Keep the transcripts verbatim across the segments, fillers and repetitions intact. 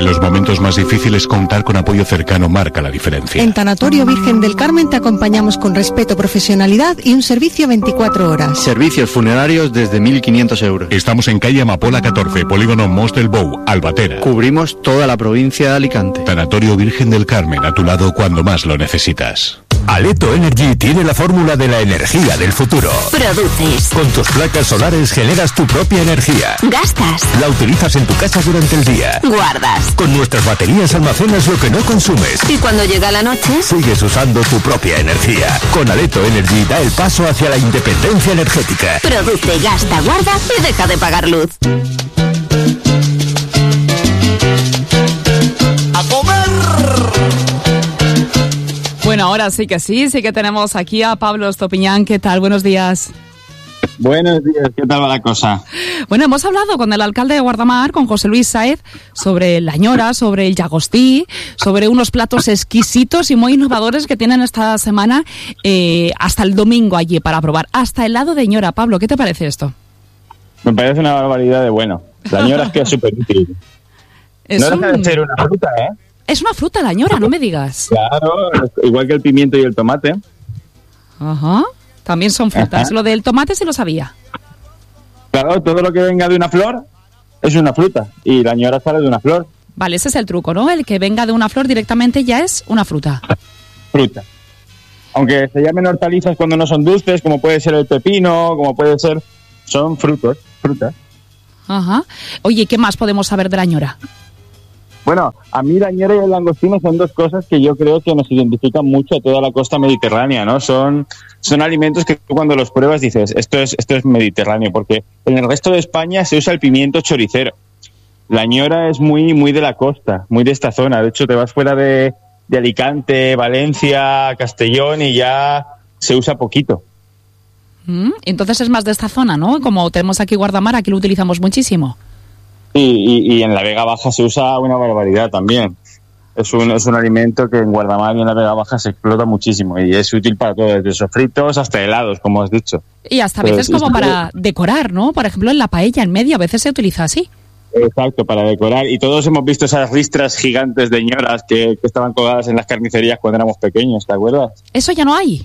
En los momentos más difíciles, contar con apoyo cercano marca la diferencia. En Tanatorio Virgen del Carmen te acompañamos con respeto, profesionalidad y un servicio veinticuatro horas. Servicios funerarios desde mil quinientos euros. Estamos en calle Amapola catorce, Polígono Mos del Bou, Albatera. Cubrimos toda la provincia de Alicante. Tanatorio Virgen del Carmen, a tu lado cuando más lo necesitas. Aleto Energy tiene la fórmula de la energía del futuro. Produces. Con tus placas solares generas tu propia energía. Gastas. La utilizas en tu casa durante el día. Guardas. Con nuestras baterías almacenas lo que no consumes. Y cuando llega la noche, sigues usando tu propia energía. Con Aleto Energy da el paso hacia la independencia energética. Produce, gasta, guarda y deja de pagar luz. ¡A comer! Bueno, ahora sí que sí, sí que tenemos aquí a Pablo Estopiñán. ¿Qué tal? Buenos días. Buenos días, ¿qué tal va la cosa? Bueno, hemos hablado con el alcalde de Guardamar, con José Luis Sáez, sobre la ñora, sobre el llagostí, sobre unos platos exquisitos y muy innovadores que tienen esta semana eh, hasta el domingo allí para probar. Hasta helado de ñora. Pablo, ¿qué te parece esto? Me parece una barbaridad de bueno. La ñora es que es súper útil. No un... deja de ser una fruta, ¿eh? Es una fruta la ñora, no me digas. Claro, igual que el pimiento y el tomate. Ajá, también son frutas. Ajá. Lo del tomate sí lo sabía. Claro, todo lo que venga de una flor es una fruta. Y la ñora sale de una flor. Vale, ese es el truco, ¿no? El que venga de una flor directamente ya es una fruta. Fruta. Aunque se llamen hortalizas cuando no son dulces, como puede ser el pepino, como puede ser... Son frutos, frutas. Ajá. Oye, ¿qué más podemos saber de la ñora? Bueno, a mí la ñora y el langostino son dos cosas que yo creo que nos identifican mucho a toda la costa mediterránea, ¿no? Son, son alimentos que tú cuando los pruebas dices, esto es, esto es mediterráneo, porque en el resto de España se usa el pimiento choricero. La ñora es muy, muy de la costa, muy de esta zona. De hecho, te vas fuera de, de Alicante, Valencia, Castellón y ya se usa poquito. Mm, entonces es más de esta zona, ¿no? Como tenemos aquí Guardamar, aquí lo utilizamos muchísimo. Sí, y, y en la Vega Baja se usa una barbaridad también. Es un, es un alimento que en Guardamar y en la Vega Baja se explota muchísimo y es útil para todo, desde sofritos hasta helados, como has dicho. Y hasta a veces pues, como para decorar, ¿no? Por ejemplo, en la paella en medio a veces se utiliza así. Exacto, para decorar. Y todos hemos visto esas ristras gigantes de ñoras que, que estaban colgadas en las carnicerías cuando éramos pequeños, ¿te acuerdas? Eso ya no hay.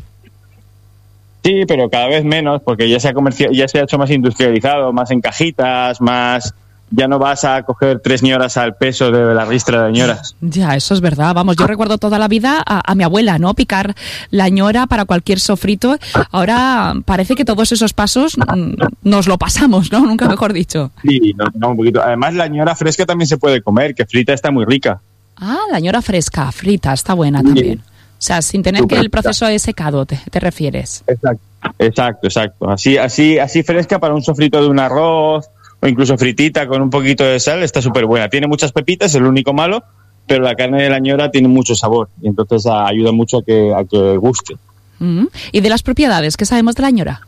Sí, pero cada vez menos, porque ya se ha comercial, ya se ha hecho más industrializado, más en cajitas, más... Ya no vas a coger tres ñoras al peso de la ristra de ñoras. Ya, eso es verdad. Vamos, yo recuerdo toda la vida a, a mi abuela, ¿no? Picar la ñora para cualquier sofrito. Ahora parece que todos esos pasos mm, nos lo pasamos, ¿no? Nunca mejor dicho. Sí, no, no, un poquito. Además, la ñora fresca también se puede comer, que frita está muy rica. Ah, la ñora fresca, frita, está buena sí. también. O sea, sin tener Super que el proceso de secado, te, te refieres. Exacto, exacto, exacto. Así, así, así fresca para un sofrito de un arroz... o incluso fritita con un poquito de sal, está súper buena. Tiene muchas pepitas, es lo único malo, pero la carne de la ñora tiene mucho sabor y entonces a, ayuda mucho a que, a que guste. Mm. ¿Y de las propiedades? ¿Qué sabemos de la ñora?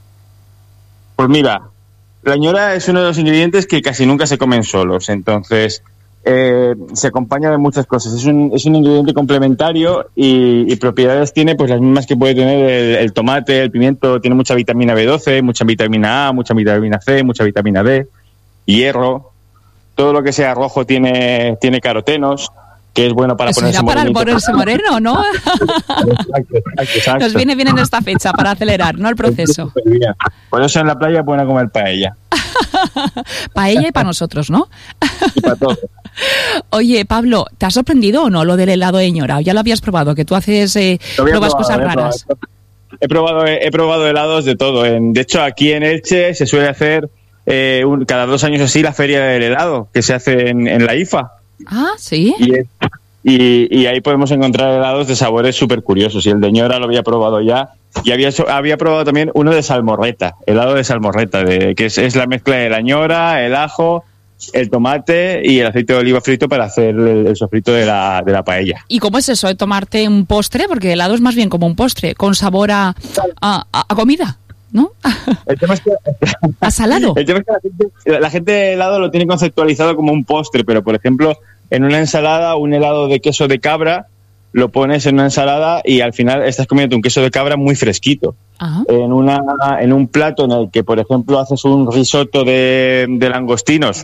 Pues mira, la ñora es uno de los ingredientes que casi nunca se comen solos, entonces eh, se acompaña de muchas cosas. Es un, es un ingrediente complementario y, y propiedades tiene pues las mismas que puede tener el, el tomate, el pimiento. Tiene mucha vitamina B doce, mucha vitamina A, mucha vitamina C, mucha vitamina D. Hierro, todo lo que sea rojo tiene, tiene carotenos, que es bueno para Eso ponerse para moreno. ponerse moreno, ¿no? Exacto, exacto, exacto. Nos viene bien en esta fecha para acelerar, ¿no? El proceso. Por eso en la playa pueden comer paella. Paella y para nosotros, ¿no? Y para todos. Oye, Pablo, ¿te ha sorprendido o no lo del helado de ñora? ¿O ya lo habías probado? Que tú haces eh, pruebas probado, cosas raras. He probado, he probado helados de todo. En, de hecho, aquí en Elche se suele hacer eh, un, cada dos años así la feria del helado, que se hace en, en la I F A. Ah, ¿sí? Y, es, y, y ahí podemos encontrar helados de sabores súper curiosos. Y el de ñora lo había probado ya. Y había, había probado también uno de salmorreta, helado de salmorreta, de, que es, es la mezcla de la ñora, el ajo, el tomate y el aceite de oliva frito para hacer el, el sofrito de la, de la paella. ¿Y cómo es eso de tomarte un postre? Porque el helado es más bien como un postre, con sabor a, a, a comida, ¿no? El tema es que, ¿a salado? El tema es que la gente, la gente de helado lo tiene conceptualizado como un postre, pero por ejemplo, en una ensalada, un helado de queso de cabra, lo pones en una ensalada y al final estás comiendo un queso de cabra muy fresquito. Ajá. En una en un plato en el que, por ejemplo, haces un risotto de, de langostinos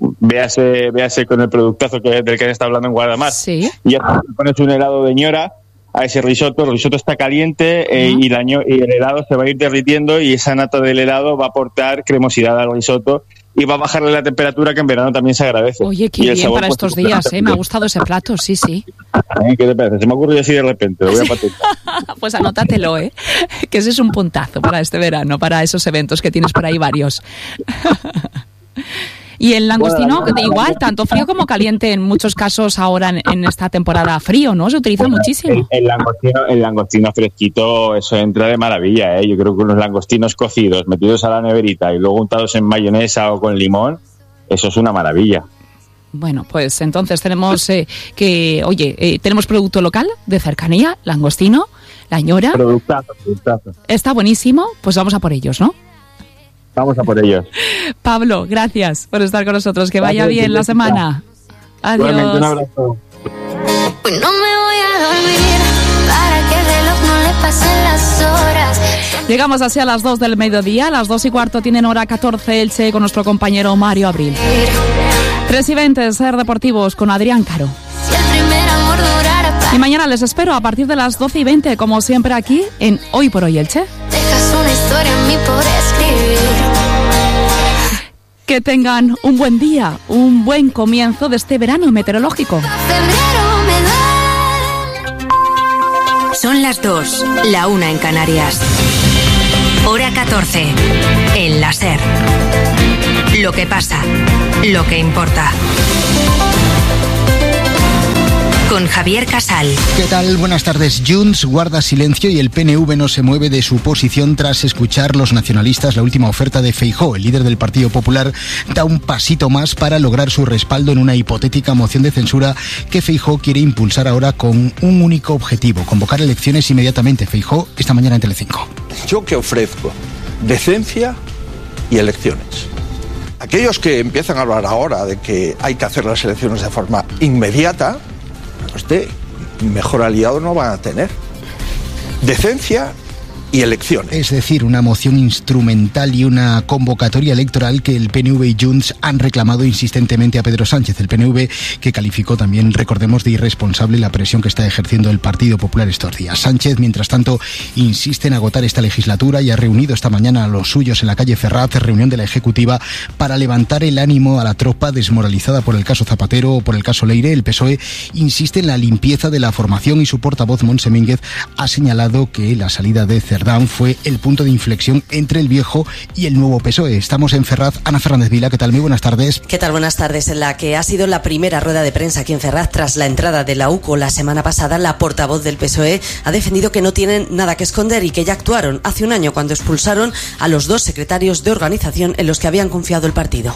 véase, véase con el productazo que, del que está hablando en Guardamar. Sí. Y ya pones un helado de ñora a ese risotto, el risotto está caliente eh, uh-huh. y, la, y el helado se va a ir derritiendo y esa nata del helado va a aportar cremosidad al risotto y va a bajarle la temperatura, que en verano también se agradece. Oye, qué bien sabor, para pues, estos días, ¿eh? Me ha gustado ese plato, sí, sí. ¿Eh? ¿Qué te parece? Se me ocurrió así de repente, lo voy a patentar. Pues anótatelo, ¿eh? Que ese es un puntazo para este verano, para esos eventos que tienes por ahí varios. Y el langostino, bueno, igual, tanto frío como caliente en muchos casos ahora en, en esta temporada frío, ¿no? Se utiliza muchísimo. El, el, langostino, el langostino fresquito, eso entra de maravilla, ¿eh? Yo creo que unos langostinos cocidos, metidos a la neverita y luego untados en mayonesa o con limón, eso es una maravilla. Bueno, pues entonces tenemos eh, que, oye, eh, tenemos producto local de cercanía, langostino, la ñora. Productazo, productazo. Está buenísimo, pues vamos a por ellos, ¿no? Vamos a por ellos. Pablo, gracias por estar con nosotros. Que vaya gracias, bien la semana. Adiós. Igualmente, un abrazo. Pues no me voy a dormir para que el reloj no le pasen las horas. Llegamos así a las dos del mediodía. A las dos y cuarto tienen hora catorce Elche con nuestro compañero Mario Abril. tres y veinte, Ser Deportivos con Adrián Caro. Si el primer amor durara para... Y mañana les espero a partir de las doce y veinte, como siempre aquí en Hoy por Hoy Elche. Dejas una historia en mí por escribir. Que tengan un buen día, un buen comienzo de este verano meteorológico. Son las dos, la una en Canarias. Hora catorce, en la Ser. Lo que pasa, lo que importa. Con Javier Casal. ¿Qué tal? Buenas tardes. Junts guarda silencio y el P N V no se mueve de su posición tras escuchar los nacionalistas la última oferta de Feijóo. El líder del Partido Popular da un pasito más para lograr su respaldo en una hipotética moción de censura que Feijóo quiere impulsar ahora con un único objetivo: convocar elecciones inmediatamente. Feijóo esta mañana en Telecinco. Yo que ofrezco decencia y elecciones. Aquellos que empiezan a hablar ahora de que hay que hacer las elecciones de forma inmediata, usted mejor aliado no van a tener. Decencia y elecciones. Es decir, una moción instrumental y una convocatoria electoral que el P N V y Junts han reclamado insistentemente a Pedro Sánchez. El P N V que calificó también, recordemos, de irresponsable la presión que está ejerciendo el Partido Popular estos días. Sánchez, mientras tanto, insiste en agotar esta legislatura y ha reunido esta mañana a los suyos en la calle Ferraz, reunión de la Ejecutiva, para levantar el ánimo a la tropa desmoralizada por el caso Zapatero o por el caso Leire. El P S O E insiste en la limpieza de la formación y su portavoz, Montse Mínguez, ha señalado que la salida de Cerdán fue el punto de inflexión entre el viejo y el nuevo P S O E. Estamos en Ferraz. Ana Fernández Vila, ¿qué tal? Muy buenas tardes. ¿Qué tal? Buenas tardes. En la que ha sido la primera rueda de prensa aquí en Ferraz tras la entrada de la U C O la semana pasada, la portavoz del P S O E ha defendido que no tienen nada que esconder y que ya actuaron hace un año cuando expulsaron a los dos secretarios de organización en los que habían confiado el partido.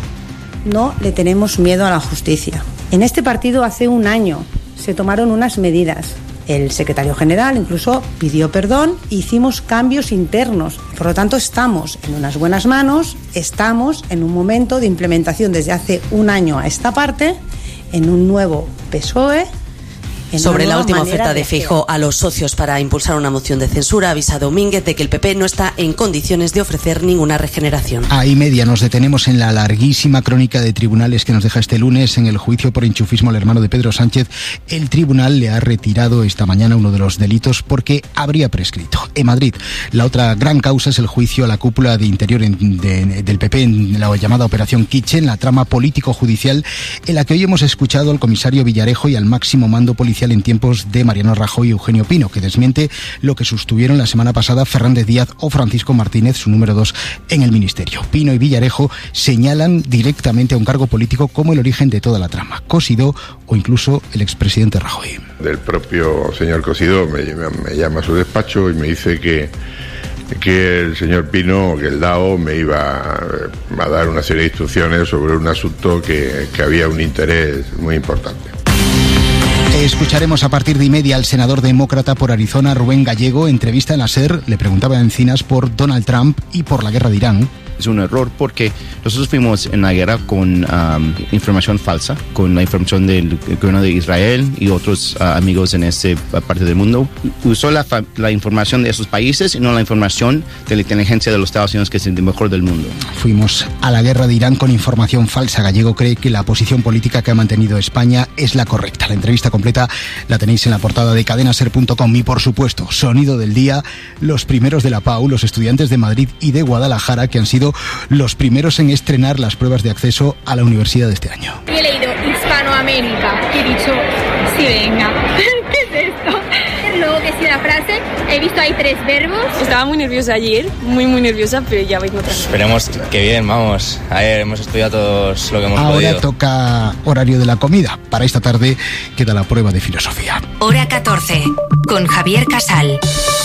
No le tenemos miedo a la justicia. En este partido hace un año se tomaron unas medidas. El secretario general incluso pidió perdón, hicimos cambios internos. Por lo tanto, estamos en unas buenas manos, estamos en un momento de implementación desde hace un año a esta parte, en un nuevo P S O E. Sobre la última oferta de Feijóo a los socios para impulsar una moción de censura, ha avisado Mínguez de que el P P no está en condiciones de ofrecer ninguna regeneración. A y media nos detenemos en la larguísima crónica de tribunales que nos deja este lunes en el juicio por enchufismo al hermano de Pedro Sánchez. El tribunal le ha retirado esta mañana uno de los delitos porque habría prescrito. En Madrid, la otra gran causa es el juicio a la cúpula de interior en, de, del P P en la llamada Operación Kitchen, la trama político-judicial en la que hoy hemos escuchado al comisario Villarejo y al máximo mando policial en tiempos de Mariano Rajoy y Eugenio Pino, que desmiente lo que sostuvieron la semana pasada Fernández Díaz o Francisco Martínez, su número dos en el ministerio. Pino y Villarejo señalan directamente a un cargo político como el origen de toda la trama, Cosidó o incluso el expresidente Rajoy. Del propio señor Cosidó me, me llama a su despacho y me dice que que el señor Pino, que el D A O, me iba a dar una serie de instrucciones sobre un asunto que, que había un interés muy importante. Escucharemos a partir de y media al senador demócrata por Arizona, Rubén Gallego. Entrevista en la SER, le preguntaba a Encinas por Donald Trump y por la guerra de Irán. es un error porque nosotros fuimos en la guerra con um, información falsa, con la información del gobierno de Israel y otros uh, amigos en esta parte del mundo. Usó la, la información de esos países y no la información de la inteligencia de los Estados Unidos, que es el mejor del mundo. Fuimos a la guerra de Irán con información falsa. Gallego cree que la posición política que ha mantenido España es la correcta. La entrevista completa la tenéis en la portada de cadena ser punto com y, por supuesto, sonido del día, los primeros de la P A U, los estudiantes de Madrid y de Guadalajara, que han sido los primeros en estrenar las pruebas de acceso a la universidad de este año. Yo he leído Hispanoamérica y he dicho, sí, venga, ¿qué es esto? Luego que sí la frase, he visto ahí tres verbos. Estaba muy nerviosa ayer, muy muy nerviosa, pero ya vengo otra vez. Esperemos que bien, vamos. Ayer hemos estudiado todos lo que hemos Ahora podido. Ahora toca horario de la comida. Para esta tarde queda la prueba de filosofía. Hora catorce, con Javier Casal.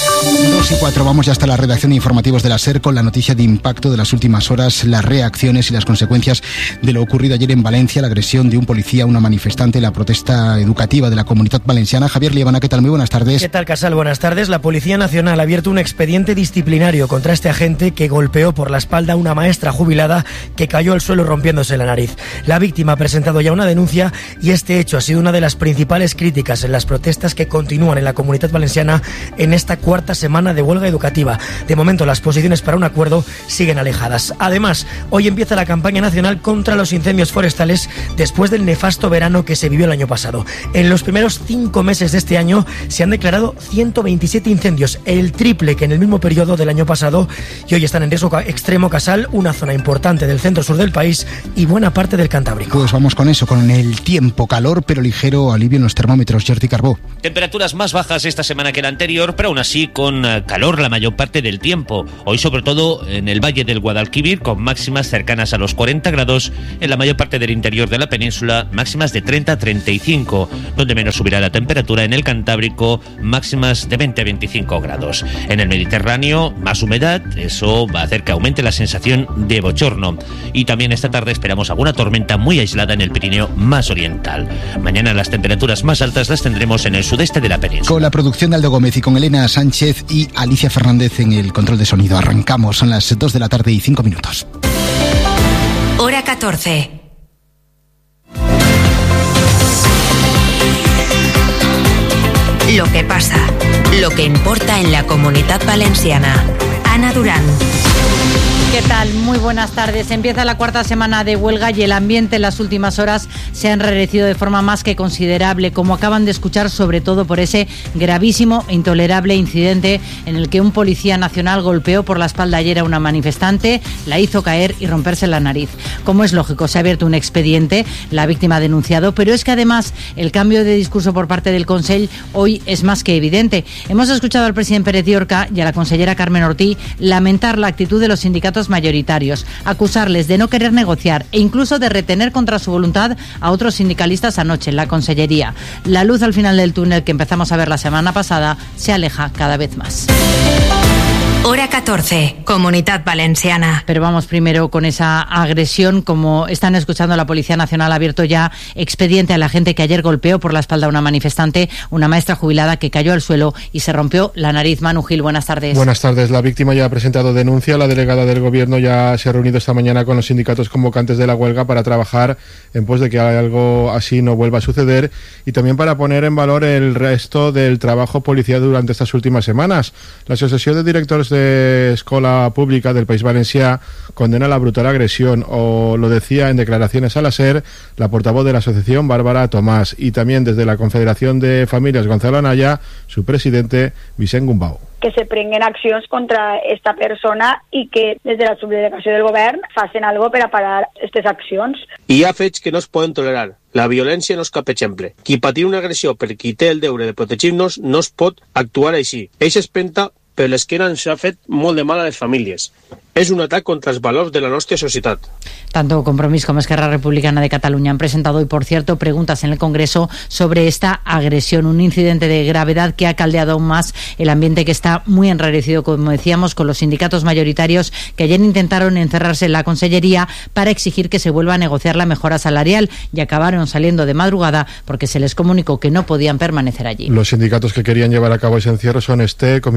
Dos y cuatro, vamos ya hasta la redacción de informativos de la SER con la noticia de impacto de las últimas horas, las reacciones y las consecuencias de lo ocurrido ayer en Valencia, la agresión de un policía a una manifestante, la protesta educativa de la Comunidad Valenciana. Javier Liebana, ¿qué tal? Muy buenas tardes. ¿Qué tal, Casal? Buenas tardes. La Policía Nacional ha abierto un expediente disciplinario contra este agente que golpeó por la espalda a una maestra jubilada que cayó al suelo rompiéndose la nariz. La víctima ha presentado ya una denuncia y este hecho ha sido una de las principales críticas en las protestas que continúan en la Comunidad Valenciana en esta cuarta semana de huelga educativa. De momento, las posiciones para un acuerdo siguen alejadas. Además, hoy empieza la campaña nacional contra los incendios forestales después del nefasto verano que se vivió el año pasado. En los primeros cinco meses de este año se han declarado ciento veintisiete incendios, el triple que en el mismo periodo del año pasado, y hoy están en riesgo extremo, Casal, una zona importante del centro-sur del país y buena parte del Cantábrico. Pues vamos con eso, con el tiempo, calor pero ligero alivio en los termómetros. Jordi Carbó. Temperaturas más bajas esta semana que la anterior, pero aún así con calor la mayor parte del tiempo. Hoy sobre todo en el Valle del Guadalquivir, con máximas cercanas a los cuarenta grados, en la mayor parte del interior de la península, máximas de treinta a treinta y cinco, donde menos subirá la temperatura en el Cantábrico, máximas de veinte a veinticinco grados. En el Mediterráneo, más humedad, eso va a hacer que aumente la sensación de bochorno. Y también esta tarde esperamos alguna tormenta muy aislada en el Pirineo más oriental. Mañana las temperaturas más altas las tendremos en el sudeste de la península. Con la producción de Aldo Gómez y con Elena Sánchez y Alicia Fernández en el control de sonido. Arrancamos, son las dos de la tarde y cinco minutos. Hora catorce. Lo que pasa, lo que importa en la Comunidad Valenciana. Ana Durán. ¿Qué tal? Muy buenas tardes. Empieza la cuarta semana de huelga y el ambiente en las últimas horas se ha enrarecido de forma más que considerable, como acaban de escuchar, sobre todo por ese gravísimo e intolerable incidente en el que un policía nacional golpeó por la espalda ayer a una manifestante, la hizo caer y romperse la nariz. Como es lógico, se ha abierto un expediente, la víctima ha denunciado, pero es que además el cambio de discurso por parte del Consell hoy es más que evidente. Hemos escuchado al presidente Pérez Llorca y a la consellera Carmen Ortí lamentar la actitud de los sindicatos mayoritarios, acusarles de no querer negociar e incluso de retener contra su voluntad a otros sindicalistas anoche en la Consellería. La luz al final del túnel que empezamos a ver la semana pasada se aleja cada vez más. Hora catorce, Comunidad Valenciana. Pero vamos primero con esa agresión. Como están escuchando, la Policía Nacional ha abierto ya expediente a la gente que ayer golpeó por la espalda a una manifestante, una maestra jubilada que cayó al suelo y se rompió la nariz. Manu Gil, buenas tardes. Buenas tardes. La víctima ya ha presentado denuncia. La delegada del Gobierno ya se ha reunido esta mañana con los sindicatos convocantes de la huelga para trabajar en pos de que algo así no vuelva a suceder y también para poner en valor el resto del trabajo policial durante estas últimas semanas. La Asociación de Directores de Escola Pública del País Valencià condena la brutal agresión, o lo decía en declaraciones a la SER la portavoz de la asociación, Bárbara Tomás, y también desde la Confederación de Famílies Gonzalo Anaya, su presidente, Vicent Gumbau. Que se prenguen accions contra esta persona i que des de la subdelegació del govern facin algo per a parar aquestes accions. Hi ha fets que no es poden tolerar. La violència no és cap exemple. Qui patir una agressió per qui té el deure de protegir-nos no es pot actuar així. Eix espenta, però l'esquena ens ha fet molt de mal a les famílies. Es un ataque contra los valores de la nuestra sociedad. Tanto Compromís como Esquerra Republicana de Cataluña han presentado hoy, por cierto, preguntas en el Congreso sobre esta agresión, un incidente de gravedad que ha caldeado aún más el ambiente que está muy enrarecido, como decíamos, con los sindicatos mayoritarios que ayer intentaron encerrarse en la Consellería para exigir que se vuelva a negociar la mejora salarial y acabaron saliendo de madrugada porque se les comunicó que no podían permanecer allí. Los sindicatos que querían llevar a cabo ese encierro son ESTE, Comisiones,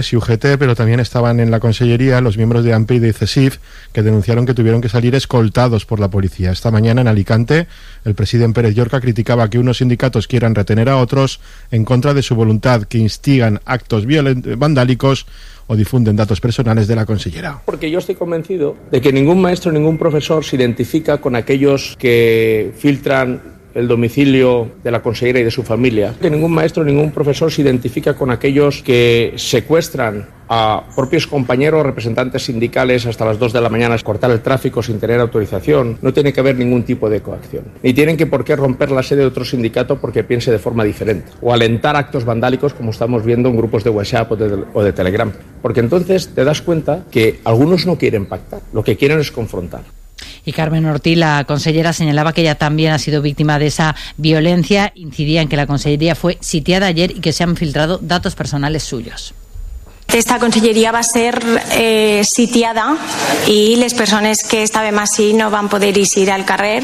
Comunes y U G T, pero también estaban en la Consellería los miembros de AMPE y de CESIF, que denunciaron que tuvieron que salir escoltados por la policía. Esta mañana en Alicante, el presidente Pérez Llorca criticaba que unos sindicatos quieran retener a otros en contra de su voluntad, que instigan actos violentos, vandálicos o difunden datos personales de la consellera. Porque yo estoy convencido de que ningún maestro, ningún profesor se identifica con aquellos que filtran el domicilio de la consellera y de su familia. Que ningún maestro, ningún profesor se identifica con aquellos que secuestran a propios compañeros, representantes sindicales hasta las dos de la mañana, cortar el tráfico sin tener autorización. No tiene que haber ningún tipo de coacción. Ni tienen que por qué romper la sede de otro sindicato porque piense de forma diferente. O alentar actos vandálicos como estamos viendo en grupos de WhatsApp o de, o de Telegram. Porque entonces te das cuenta que algunos no quieren pactar, lo que quieren es confrontar. Y Carmen Ortiz, la consellera, señalaba que ella también ha sido víctima de esa violencia. Incidía en que la consellería fue sitiada ayer y que se han filtrado datos personales suyos. Esta conselleria va ser eh, sitiada i les persones que estàvem així no van poder eixir al carrer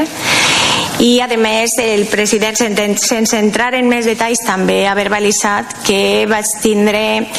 i a més el president, sense entrar en més detalls, també ha verbalitzat que vaig tindre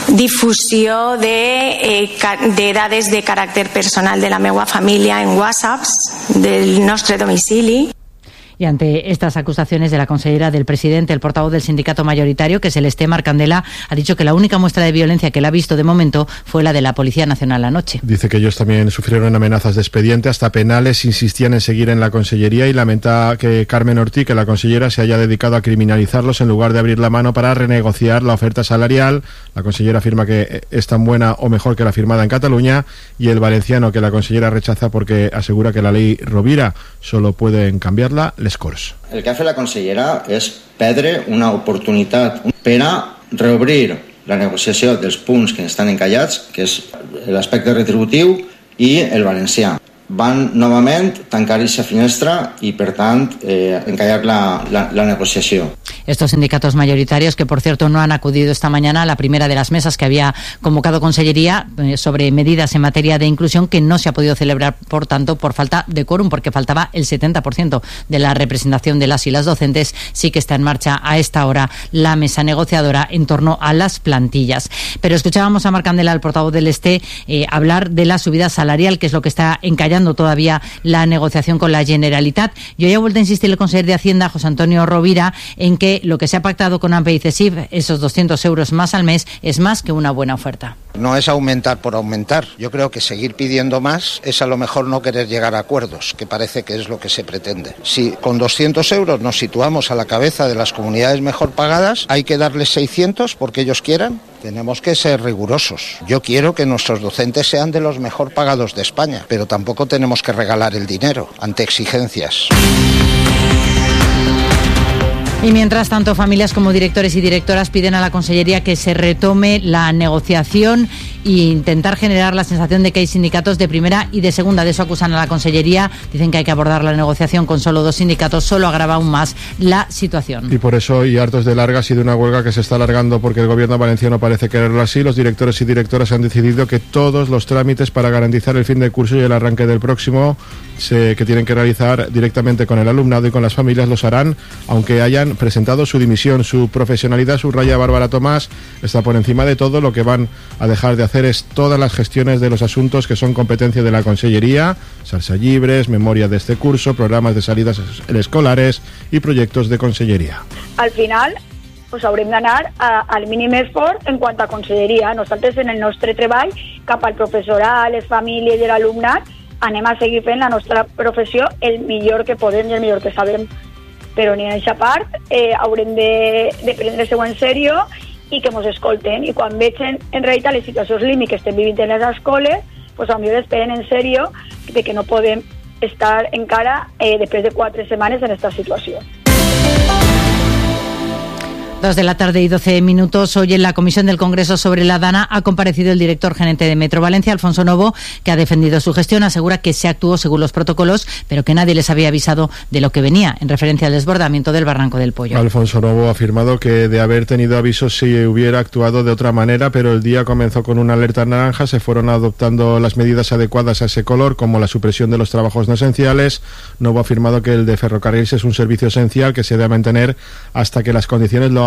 difusió de, eh, de dades de caràcter personal de la meva família en whatsapps del nostre domicili. Y ante estas acusaciones de la consellera, del presidente, el portavoz del sindicato mayoritario, que es el Estémar Candela, ha dicho que la única muestra de violencia que él ha visto de momento fue la de la Policía Nacional anoche. Dice que ellos también sufrieron amenazas de expediente, hasta penales, insistían en seguir en la consellería y lamenta que Carmen Ortiz, que la consellera, se haya dedicado a criminalizarlos en lugar de abrir la mano para renegociar la oferta salarial. La consellera afirma que es tan buena o mejor que la firmada en Cataluña, y el valenciano, que la consellera rechaza porque asegura que la ley Rovira solo pueden cambiarla les Corts. El que ha fet la consellera és perdre una oportunitat per a reobrir la negociació dels punts que estan encallats, que és l'aspecte retributiu i el valencià. Van novament tancar aquesta finestra i, per tant, eh, encallar la, la, la negociació. Estos sindicatos mayoritarios, que por cierto no han acudido esta mañana a la primera de las mesas que había convocado Consellería eh, sobre medidas en materia de inclusión, que no se ha podido celebrar, por tanto, por falta de quórum, porque faltaba el setenta por ciento de la representación de las y las docentes. Sí que está en marcha a esta hora la mesa negociadora en torno a las plantillas. Pero escuchábamos a Marc Candela, el portavoz del Este, eh, hablar de la subida salarial, que es lo que está encallando todavía la negociación con la Generalitat. Yo ya he vuelto a insistir el consejero de Hacienda, José Antonio Rovira, en que lo que se ha pactado con AMPE y CESIF, esos doscientos euros más al mes, es más que una buena oferta. No es aumentar por aumentar. Yo creo que seguir pidiendo más es a lo mejor no querer llegar a acuerdos, que parece que es lo que se pretende. Si con doscientos euros nos situamos a la cabeza de las comunidades mejor pagadas, hay que darles seiscientos porque ellos quieran. Tenemos que ser rigurosos. Yo quiero que nuestros docentes sean de los mejor pagados de España, pero tampoco tenemos que regalar el dinero ante exigencias. Y mientras tanto, familias como directores y directoras piden a la Consellería que se retome la negociación e intentar generar la sensación de que hay sindicatos de primera y de segunda. De eso acusan a la Consellería. Dicen que hay que abordar la negociación con solo dos sindicatos. Solo agrava aún más la situación. Y por eso, y hartos de largas y de una huelga que se está alargando porque el gobierno valenciano parece quererlo así, los directores y directoras han decidido que todos los trámites para garantizar el fin de curso y el arranque del próximo, se, que tienen que realizar directamente con el alumnado y con las familias, los harán, aunque hayan presentado su dimisión. Su profesionalidad, subraya Bárbara Tomás, está por encima de todo. Lo que van a dejar de hacer es todas las gestiones de los asuntos que son competencia de la Consellería: salsa llibres, memoria de este curso, programas de salidas escolares y proyectos de Consellería. Al final, pues haurem d'anar al mínim esforç en quant a Conselleria. Nosaltres, en el nostre treball cap al professorat, les famílies i l'alumnat, anem a seguir fent la nostra professió el millor que podem i el millor que sabem. Però ni en aquesta part eh, haurem de, de prendre-se-ho en sèrio i que ens escolten. I quan vegin en realitat les situacions límit que estem vivint en les escoles, pues potser esperen en sèrio de que no podem estar encara eh, després de quatre setmanes en aquesta situació. Dos de la tarde y doce minutos. Hoy en la Comisión del Congreso sobre la DANA ha comparecido el director gerente de Metro Valencia, Alfonso Novo, que ha defendido su gestión. Asegura que se actuó según los protocolos, pero que nadie les había avisado de lo que venía, en referencia al desbordamiento del Barranco del Pollo. Alfonso Novo ha afirmado que de haber tenido avisos se hubiera actuado de otra manera, pero el día comenzó con una alerta naranja. Se fueron adoptando las medidas adecuadas a ese color, como la supresión de los trabajos no esenciales. Novo ha afirmado que el de ferrocarriles es un servicio esencial que se debe mantener hasta que las condiciones lo hagan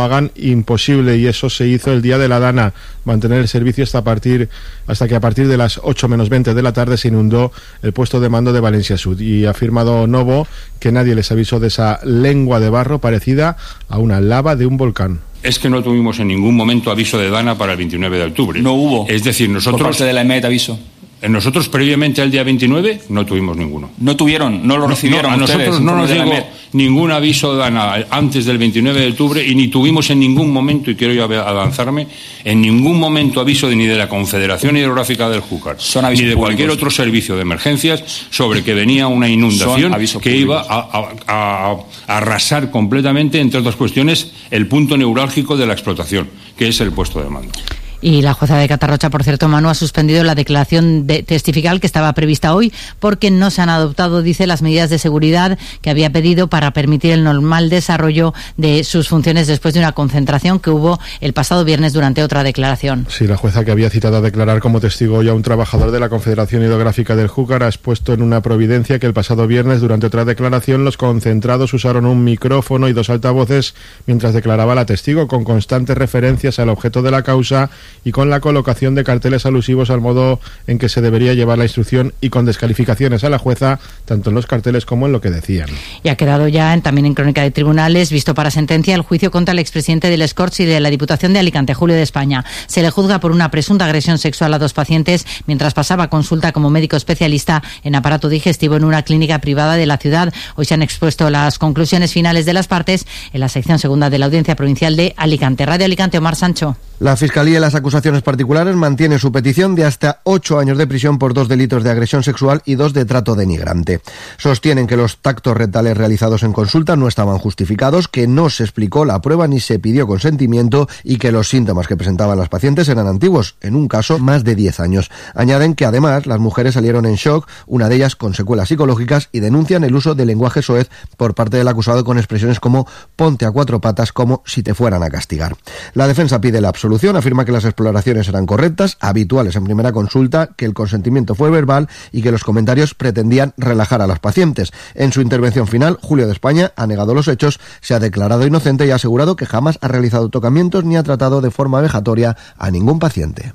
hagan imposible, y eso se hizo el día de la Dana, mantener el servicio hasta, partir, hasta que a partir de las ocho menos veinte de la tarde se inundó el puesto de mando de Valencia Sud, y ha afirmado Novo que nadie les avisó de esa lengua de barro parecida a una lava de un volcán. Es que no tuvimos en ningún momento aviso de Dana para el veintinueve de octubre. No hubo. Es decir, nosotros... Por parte de la E M E T aviso. Nosotros previamente al día veintinueve no tuvimos ninguno. No tuvieron, no lo recibieron. No, a ustedes, nosotros no nos llegó ningún aviso de Dana antes del veintinueve de octubre, y ni tuvimos en ningún momento, y quiero yo avanzarme, en ningún momento aviso de, ni de la Confederación Hidrográfica del Júcar, ni de cualquier otro servicio de emergencias sobre que venía una inundación que iba a, a, a, a arrasar completamente, entre otras cuestiones, el punto neurálgico de la explotación, que es el puesto de mando. Y la jueza de Catarrocha, por cierto, Manu, ha suspendido la declaración de testifical que estaba prevista hoy porque no se han adoptado, dice, las medidas de seguridad que había pedido para permitir el normal desarrollo de sus funciones después de una concentración que hubo el pasado viernes durante otra declaración. Sí, la jueza, que había citado a declarar como testigo hoy a un trabajador de la Confederación Hidrográfica del Júcar, ha expuesto en una providencia que el pasado viernes, durante otra declaración, los concentrados usaron un micrófono y dos altavoces mientras declaraba la testigo, con constantes referencias al objeto de la causa y con la colocación de carteles alusivos al modo en que se debería llevar la instrucción, y con descalificaciones a la jueza tanto en los carteles como en lo que decían. Y ha quedado ya en, también en crónica de tribunales visto para sentencia el juicio contra el expresidente del Escorts y de la Diputación de Alicante, Julio de España. Se le juzga por una presunta agresión sexual a dos pacientes mientras pasaba consulta como médico especialista en aparato digestivo en una clínica privada de la ciudad. Hoy se han expuesto las conclusiones finales de las partes en la sección segunda de la Audiencia Provincial de Alicante. Radio Alicante, Omar Sancho. La Fiscalía y las acusaciones particulares mantiene su petición de hasta ocho años de prisión por dos delitos de agresión sexual y dos de trato denigrante. Sostienen que los tactos rectales realizados en consulta no estaban justificados, que no se explicó la prueba ni se pidió consentimiento y que los síntomas que presentaban las pacientes eran antiguos, en un caso más de diez años. Añaden que además las mujeres salieron en shock, una de ellas con secuelas psicológicas, y denuncian el uso de lenguaje soez por parte del acusado con expresiones como ponte a cuatro patas, como si te fueran a castigar. La defensa pide la absolución. Afirma que las exploraciones eran correctas, habituales en primera consulta, que el consentimiento fue verbal y que los comentarios pretendían relajar a las pacientes. En su intervención final, Julio de España ha negado los hechos, se ha declarado inocente y ha asegurado que jamás ha realizado tocamientos ni ha tratado de forma vejatoria a ningún paciente.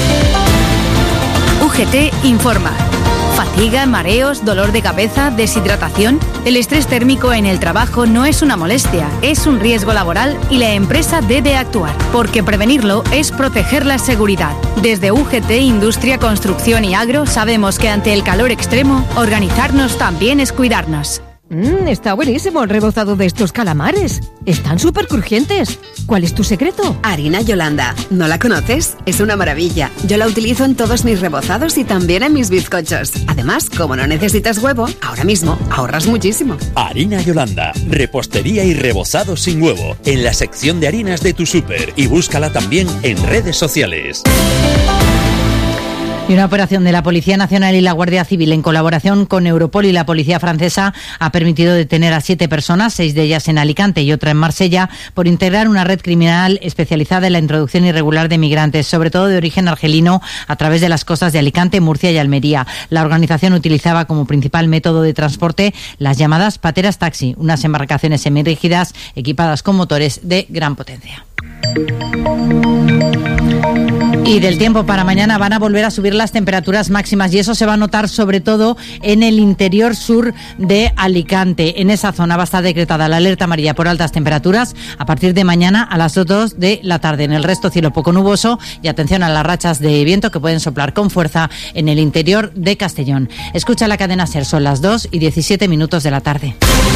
U G T informa. ¿Fatiga, mareos, dolor de cabeza, deshidratación? El estrés térmico en el trabajo no es una molestia, es un riesgo laboral y la empresa debe actuar, porque prevenirlo es proteger la seguridad. Desde U G T, Industria, Construcción y Agro, sabemos que ante el calor extremo, organizarnos también es cuidarnos. Mmm, está buenísimo el rebozado de estos calamares. Están súper crujientes. ¿Cuál es tu secreto? Harina Yolanda. ¿No la conoces? Es una maravilla. Yo la utilizo en todos mis rebozados y también en mis bizcochos. Además, como no necesitas huevo, ahora mismo ahorras muchísimo. Harina Yolanda. Repostería y rebozado sin huevo. En la sección de harinas de tu súper. Y búscala también en redes sociales. Y una operación de la Policía Nacional y la Guardia Civil en colaboración con Europol y la Policía Francesa ha permitido detener a siete personas, seis de ellas en Alicante y otra en Marsella, por integrar una red criminal especializada en la introducción irregular de migrantes, sobre todo de origen argelino, a través de las costas de Alicante, Murcia y Almería. La organización utilizaba como principal método de transporte las llamadas pateras taxi, unas embarcaciones semirrígidas equipadas con motores de gran potencia. Y del tiempo para mañana van a volver a subir las temperaturas máximas y eso se va a notar sobre todo en el interior sur de Alicante. En esa zona va a estar decretada la alerta amarilla por altas temperaturas a partir de mañana a las dos de la tarde. En el resto cielo poco nuboso y atención a las rachas de viento que pueden soplar con fuerza en el interior de Castellón. Escucha la cadena SER, son las dos y diecisiete minutos de la tarde.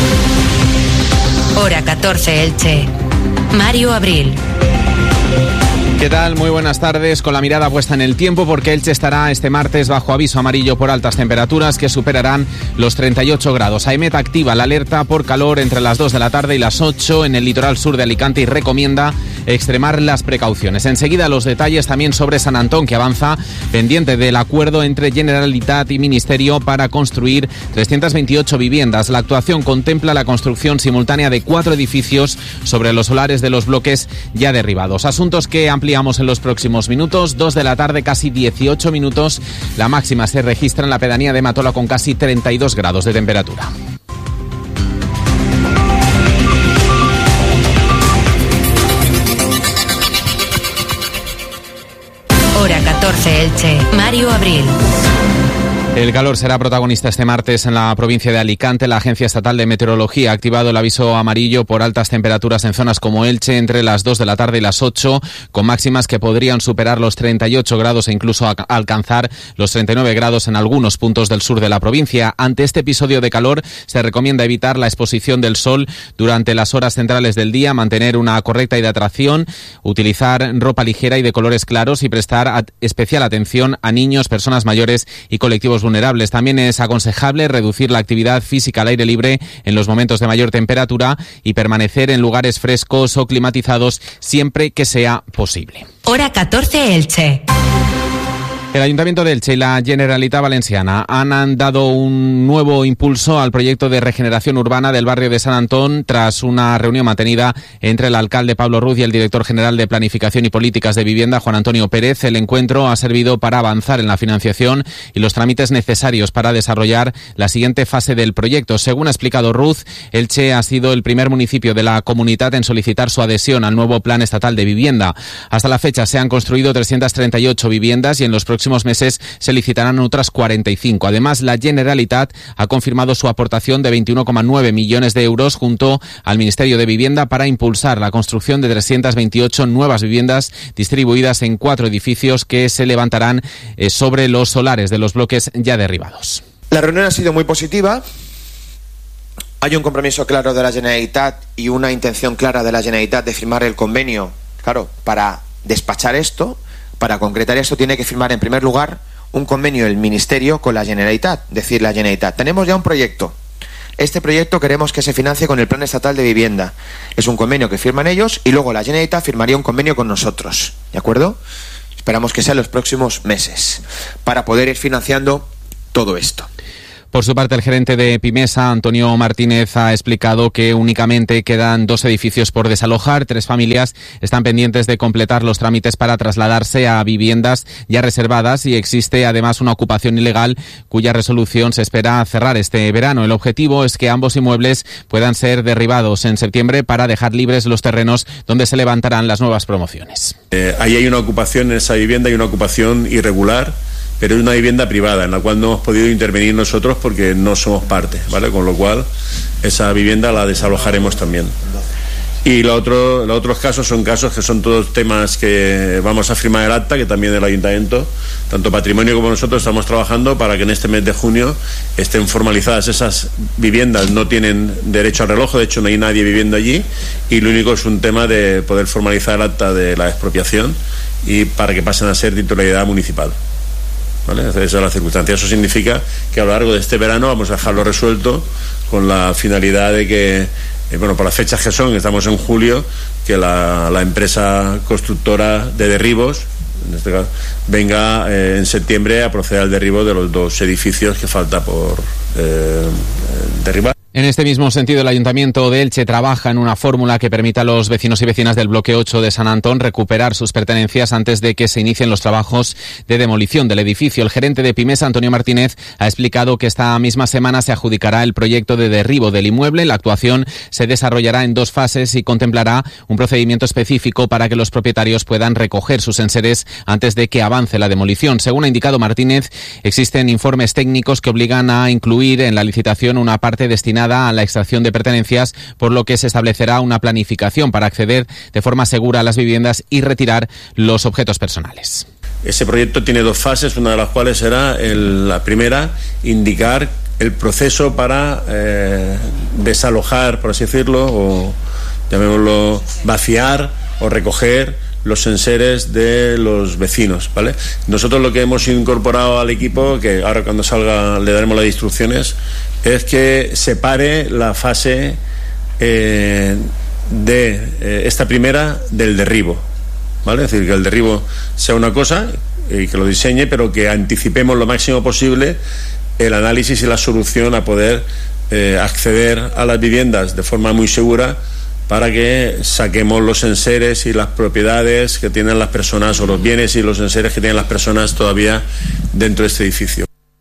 Hora catorce, Elche. Mario Abril. ¿Qué tal? Muy buenas tardes. Con la mirada puesta en el tiempo, porque Elche estará este martes bajo aviso amarillo por altas temperaturas que superarán los treinta y ocho grados. AEMET activa la alerta por calor entre las dos de la tarde y las ocho en el litoral sur de Alicante y recomienda extremar las precauciones. Enseguida los detalles también sobre San Antón, que avanza pendiente del acuerdo entre Generalitat y Ministerio para construir trescientas veintiocho viviendas. La actuación contempla la construcción simultánea de cuatro edificios sobre los solares de los bloques ya derribados. Asuntos que ampliamos en los próximos minutos. Dos de la tarde, casi dieciocho minutos. La máxima se registra en la pedanía de Matola con casi treinta y dos grados de temperatura. Elche, Mario Abril. El calor será protagonista este martes en la provincia de Alicante. La Agencia Estatal de Meteorología ha activado el aviso amarillo por altas temperaturas en zonas como Elche entre las dos de la tarde y las ocho, con máximas que podrían superar los treinta y ocho grados e incluso a- alcanzar los treinta y nueve grados en algunos puntos del sur de la provincia. Ante este episodio de calor se recomienda evitar la exposición del sol durante las horas centrales del día, mantener una correcta hidratación, utilizar ropa ligera y de colores claros y prestar at- especial atención a niños, personas mayores y colectivos vulnerables. También es aconsejable reducir la actividad física al aire libre en los momentos de mayor temperatura y permanecer en lugares frescos o climatizados siempre que sea posible. Hora catorce Elche. El Ayuntamiento de Elche y la Generalitat Valenciana han dado un nuevo impulso al proyecto de regeneración urbana del barrio de Sant Antón tras una reunión mantenida entre el alcalde Pablo Ruz y el director general de Planificación y Políticas de Vivienda, Juan Antonio Pérez. El encuentro ha servido para avanzar en la financiación y los trámites necesarios para desarrollar la siguiente fase del proyecto. Según ha explicado Ruz, Elche ha sido el primer municipio de la comunidad en solicitar su adhesión al nuevo Plan Estatal de Vivienda. Hasta la fecha se han construido trescientas treinta y ocho viviendas y en los próximos meses se licitarán otras cuarenta y cinco. Además, la Generalitat ha confirmado su aportación de veintiuno coma nueve millones de euros junto al Ministerio de Vivienda para impulsar la construcción de trescientas veintiocho nuevas viviendas distribuidas en cuatro edificios que se levantarán eh, sobre los solares de los bloques ya derribados. La reunión ha sido muy positiva. Hay un compromiso claro de la Generalitat y una intención clara de la Generalitat de firmar el convenio. Claro, para despachar esto, para concretar esto, tiene que firmar en primer lugar un convenio el Ministerio con la Generalitat. Decir la Generalitat, tenemos ya un proyecto. Este proyecto queremos que se financie con el Plan Estatal de Vivienda. Es un convenio que firman ellos y luego la Generalitat firmaría un convenio con nosotros. ¿De acuerdo? Esperamos que sea en los próximos meses para poder ir financiando todo esto. Por su parte, el gerente de Pimesa, Antonio Martínez, ha explicado que únicamente quedan dos edificios por desalojar. Tres familias están pendientes de completar los trámites para trasladarse a viviendas ya reservadas y existe además una ocupación ilegal cuya resolución se espera cerrar este verano. El objetivo es que ambos inmuebles puedan ser derribados en septiembre para dejar libres los terrenos donde se levantarán las nuevas promociones. Eh, ahí hay una ocupación en esa vivienda, hay una ocupación irregular, pero es una vivienda privada en la cual no hemos podido intervenir nosotros porque no somos parte, ¿vale? Con lo cual esa vivienda la desalojaremos también. Y lo otro, los otros casos son casos que son todos temas que vamos a firmar el acta, que también el Ayuntamiento, tanto Patrimonio como nosotros, estamos trabajando para que en este mes de junio estén formalizadas esas viviendas. No tienen derecho al reloj, de hecho no hay nadie viviendo allí, y lo único es un tema de poder formalizar el acta de la expropiación y para que pasen a ser titularidad municipal. ¿Vale? Esa es la circunstancia. Eso significa que a lo largo de este verano vamos a dejarlo resuelto con la finalidad de que, eh, bueno, por las fechas que son, estamos en julio, que la, la empresa constructora de derribos, en este caso, venga eh, en septiembre a proceder al derribo de los dos edificios que falta por eh, derribar. En este mismo sentido, el Ayuntamiento de Elche trabaja en una fórmula que permita a los vecinos y vecinas del bloque ocho de Sant Antón recuperar sus pertenencias antes de que se inicien los trabajos de demolición del edificio. El gerente de Pimesa, Antonio Martínez, ha explicado que esta misma semana se adjudicará el proyecto de derribo del inmueble. La actuación se desarrollará en dos fases y contemplará un procedimiento específico para que los propietarios puedan recoger sus enseres antes de que avance la demolición. Según ha indicado Martínez, existen informes técnicos que obligan a incluir en la licitación una parte destinada a la extracción de pertenencias, por lo que se establecerá una planificación para acceder de forma segura a las viviendas y retirar los objetos personales. Ese proyecto tiene dos fases, una de las cuales será el, la primera, indicar el proceso para eh, desalojar, por así decirlo, o llamémoslo vaciar o recoger los enseres de los vecinos, ¿vale? Nosotros lo que hemos incorporado al equipo, que ahora cuando salga le daremos las instrucciones, es que separe la fase eh, de eh, esta primera del derribo, ¿vale? Es decir, que el derribo sea una cosa y que lo diseñe, pero que anticipemos lo máximo posible el análisis y la solución a poder eh, acceder a las viviendas de forma muy segura, para que saquemos los enseres y las propiedades que tienen las personas, o los bienes y los enseres que tienen las personas todavía dentro de este edificio.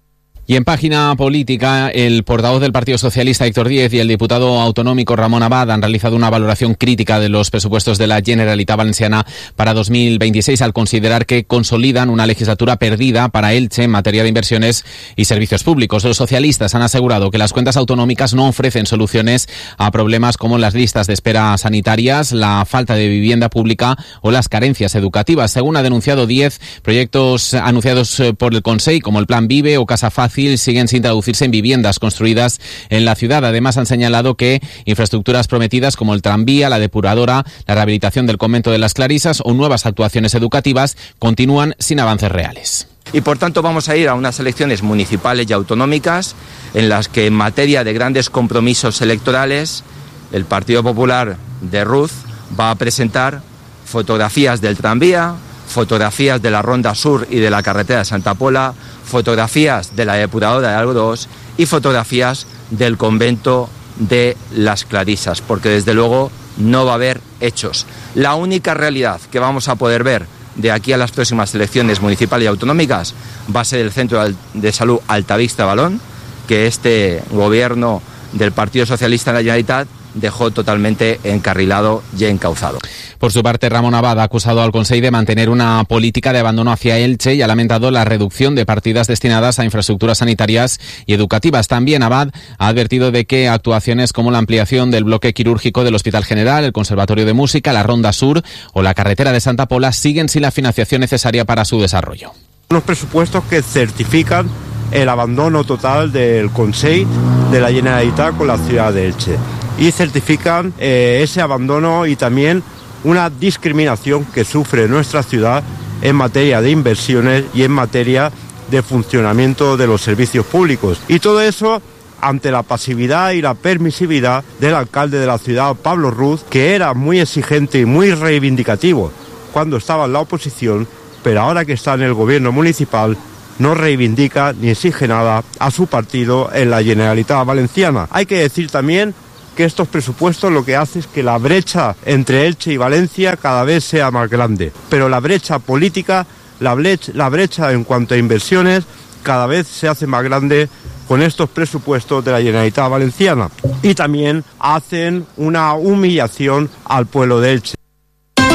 Y en página política, el portavoz del Partido Socialista, Héctor Díez, y el diputado autonómico Ramón Abad han realizado una valoración crítica de los presupuestos de la Generalitat Valenciana para dos mil veintiséis, al considerar que consolidan una legislatura perdida para Elche en materia de inversiones y servicios públicos. Los socialistas han asegurado que las cuentas autonómicas no ofrecen soluciones a problemas como las listas de espera sanitarias, la falta de vivienda pública o las carencias educativas. Según ha denunciado Díez, proyectos anunciados por el Consell, como el Plan Vive o Casa Fácil, siguen sin traducirse en viviendas construidas en la ciudad. Además, han señalado que infraestructuras prometidas como el tranvía, la depuradora, la rehabilitación del convento de las Clarisas o nuevas actuaciones educativas continúan sin avances reales. Y por tanto vamos a ir a unas elecciones municipales y autonómicas en las que en materia de grandes compromisos electorales el Partido Popular de Ruz va a presentar fotografías del tranvía, fotografías de la Ronda Sur y de la carretera de Santa Pola, fotografías de la depuradora de Algodós y fotografías del convento de las Clarisas, porque desde luego no va a haber hechos. La única realidad que vamos a poder ver de aquí a las próximas elecciones municipales y autonómicas va a ser el Centro de Salud Altavista Balón, que este gobierno del Partido Socialista en la Generalitat dejó totalmente encarrilado y encauzado. Por su parte, Ramón Abad ha acusado al Consell de mantener una política de abandono hacia Elche y ha lamentado la reducción de partidas destinadas a infraestructuras sanitarias y educativas. También Abad ha advertido de que actuaciones como la ampliación del bloque quirúrgico del Hospital General, el Conservatorio de Música, la Ronda Sur o la carretera de Santa Pola siguen sin la financiación necesaria para su desarrollo. Unos presupuestos que certifican el abandono total del Consell de la Generalitat con la ciudad de Elche y certifican eh, ese abandono y también una discriminación que sufre nuestra ciudad en materia de inversiones y en materia de funcionamiento de los servicios públicos. Y todo eso ante la pasividad y la permisividad del alcalde de la ciudad, Pablo Ruz, que era muy exigente y muy reivindicativo cuando estaba en la oposición, pero ahora que está en el gobierno municipal no reivindica ni exige nada a su partido en la Generalitat Valenciana. Hay que decir también que estos presupuestos lo que hace es que la brecha entre Elche y Valencia cada vez sea más grande, pero la brecha política, la brecha, la brecha en cuanto a inversiones, cada vez se hace más grande con estos presupuestos de la Generalitat Valenciana y también hacen una humillación al pueblo de Elche.